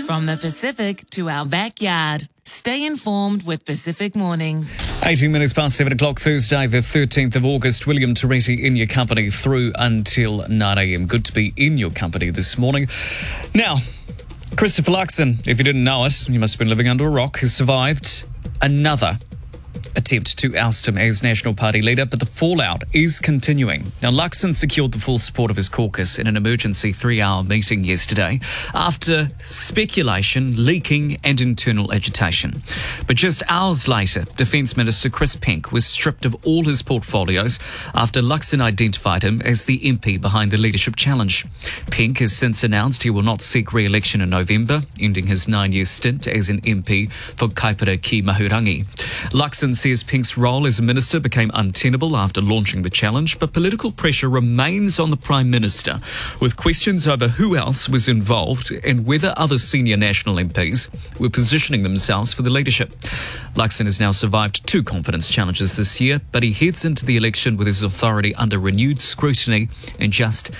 From the Pacific to our backyard. Stay informed with Pacific Mornings. 18 minutes past 7 o'clock, Thursday, the 13th of August. William Teresi in your company through until 9 a.m. Good to be in your company this morning. Now, Christopher Luxon, if you didn't know it, you must have been living under a rock, has survived another attempt to oust him as National Party leader, but the fallout is continuing. Now, Luxon secured the full support of his caucus in an emergency 3-hour meeting yesterday after speculation, leaking and internal agitation. But just hours later, Defence Minister Chris Pink was stripped of all his portfolios after Luxon identified him as the MP behind the leadership challenge. Pink has since announced he will not seek re-election in November, ending his 9-year stint as an MP for Kaipara ki Mahurangi. Luxon says Pink's role as a minister became untenable after launching the challenge, but political pressure remains on the Prime Minister, with questions over who else was involved and whether other senior national MPs were positioning themselves for the leadership. Luxon has now survived 2 confidence challenges this year, but he heads into the election with his authority under renewed scrutiny and just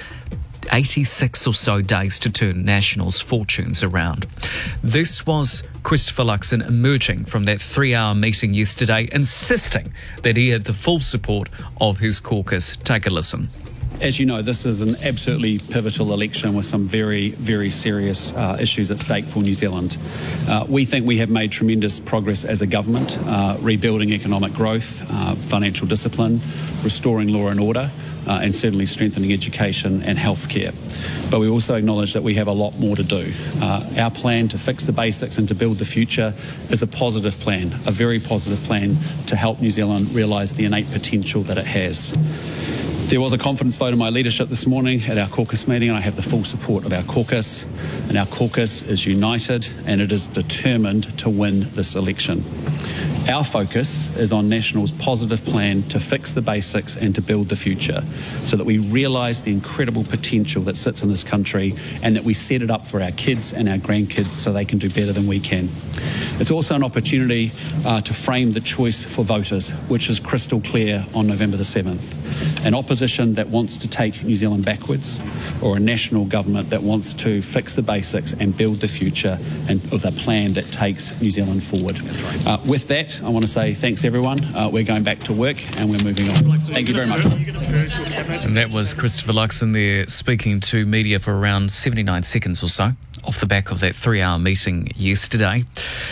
86 or so days to turn National's fortunes around. This was Christopher Luxon emerging from that 3-hour meeting yesterday, insisting that he had the full support of his caucus. Take a listen. As you know, this is an absolutely pivotal election with some very, very serious issues at stake for New Zealand. We think we have made tremendous progress as a government, rebuilding economic growth, financial discipline, restoring law and order, and certainly strengthening education and healthcare. But we also acknowledge that we have a lot more to do. Our plan to fix the basics and to build the future is a positive plan, a very positive plan to help New Zealand realise the innate potential that it has. There was a confidence vote in my leadership this morning at our caucus meeting, and I have the full support of our caucus. And our caucus is united and it is determined to win this election. Our focus is on National's positive plan to fix the basics and to build the future so that we realise the incredible potential that sits in this country and that we set it up for our kids and our grandkids so they can do better than we can. It's also an opportunity to frame the choice for voters, which is crystal clear on November the 7th. An opposition that wants to take New Zealand backwards, or a national government that wants to fix the basics and build the future and with a plan that takes New Zealand forward. With that, I want to say thanks everyone. We're going back to work and we're moving on. Thank you very much. And that was Christopher Luxon there speaking to media for around 79 seconds or so off the back of that 3-hour meeting yesterday.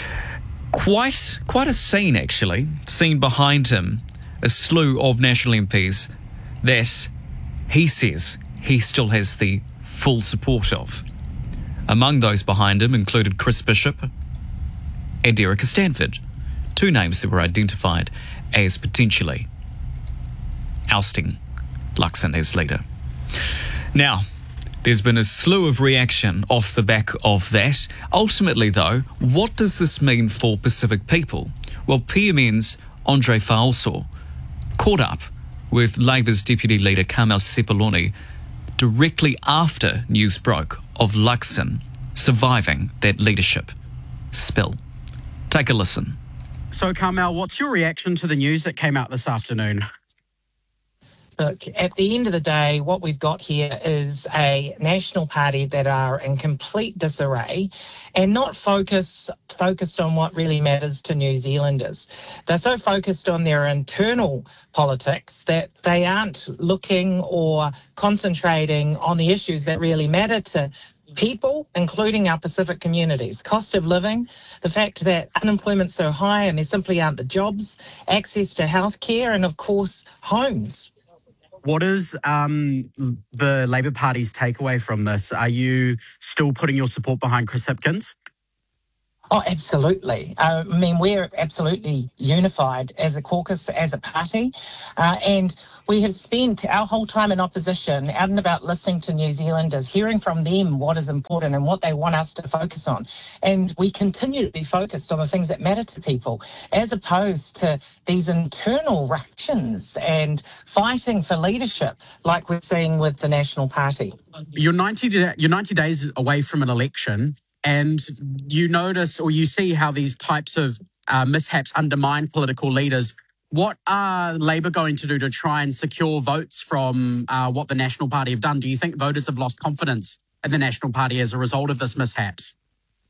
Quite a scene, actually. Seen behind him, a slew of National MPs that he says he still has the full support of. Among those behind him included Chris Bishop and Erica Stanford, 2 names that were identified as potentially ousting Luxon as leader. Now, there's been a slew of reaction off the back of that. Ultimately, though, what does this mean for Pacific people? Well, PMN's Andre Fa'aoso caught up with Labour's Deputy Leader Carmel Sepuloni directly after news broke of Luxon surviving that leadership spill. Take a listen. So, Carmel, what's your reaction to the news that came out this afternoon? Look, at the end of the day, what we've got here is a National Party that are in complete disarray and not focused on what really matters to New Zealanders. They're so focused on their internal politics that they aren't looking or concentrating on the issues that really matter to people, including our Pacific communities. Cost of living, the fact that unemployment's so high and there simply aren't the jobs, access to healthcare, and of course, homes. What is the Labour Party's takeaway from this? Are you still putting your support behind Chris Hipkins? Oh, absolutely. I mean, we're absolutely unified as a caucus, as a party, and we have spent our whole time in opposition out and about listening to New Zealanders, hearing from them what is important and what they want us to focus on. And we continue to be focused on the things that matter to people, as opposed to these internal ructions and fighting for leadership like we're seeing with the National Party. You're 90 days away from an election, and you notice or you see how these types of mishaps undermine political leaders. What are Labour going to do to try and secure votes from what the National Party have done? Do you think voters have lost confidence in the National Party as a result of this mishaps?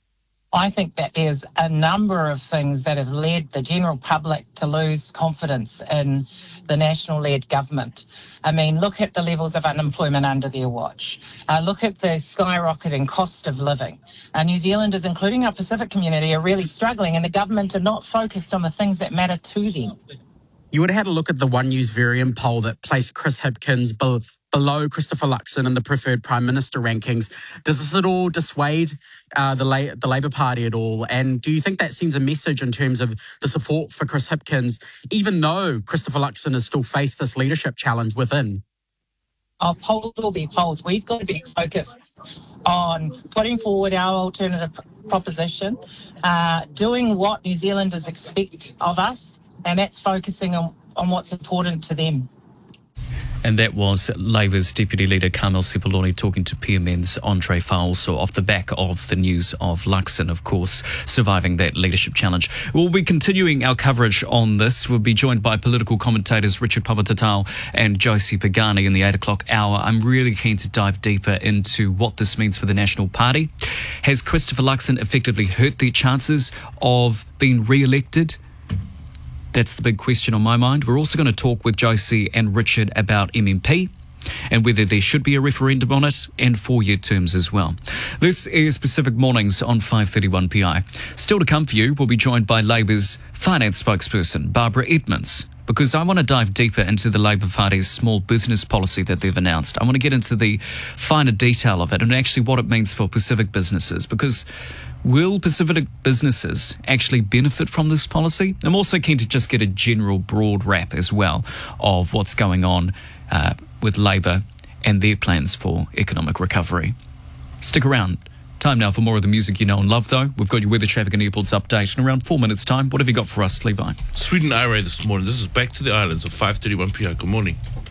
I think that there's a number of things that have led the general public to lose confidence in the national-led government. I mean, look at the levels of unemployment under their watch. Look at the skyrocketing cost of living. New Zealanders, including our Pacific community, are really struggling, and the government are not focused on the things that matter to them. You would have had a look at the One News Varian poll that placed Chris Hipkins below Christopher Luxon in the preferred Prime Minister rankings. Does this at all dissuade the Labour Party at all? And do you think that sends a message in terms of the support for Chris Hipkins, even though Christopher Luxon has still faced this leadership challenge within? Polls will be polls. We've got to be focused on putting forward our alternative proposition, doing what New Zealanders expect of us, and that's focusing on what's important to them. And that was Labour's Deputy Leader Carmel Sepuloni talking to PMN's Andre Fauso off the back of the news of Luxon, of course, surviving that leadership challenge. We'll be continuing our coverage on this. We'll be joined by political commentators Richard Papatatau and Josie Pagani in the 8 o'clock hour. I'm really keen to dive deeper into what this means for the National Party. Has Christopher Luxon effectively hurt their chances of being re-elected? That's the big question on my mind. We're also going to talk with Josie and Richard about MMP and whether there should be a referendum on it, and 4-year terms as well. This is Pacific Mornings on 531 PI. Still to come for you, we'll be joined by Labour's finance spokesperson, Barbara Edmonds, because I want to dive deeper into the Labour Party's small business policy that they've announced. I want to get into the finer detail of it and actually what it means for Pacific businesses, because will Pacific businesses actually benefit from this policy? I'm also keen to just get a general broad wrap as well of what's going on with Labour and their plans for economic recovery. Stick around. Time now for more of the music you know and love, though. We've got your weather, traffic and airports update in around 4 minutes' time. What have you got for us, Levi? Sweden IRA this morning. This is back to the islands at 5:31 p.m. Good morning.